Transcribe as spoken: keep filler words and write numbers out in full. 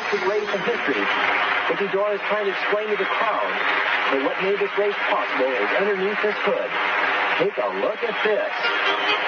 fastest race in history. Dickie Doyle is trying to explain to the crowd that what made this race possible is underneath this hood. Take a look at this.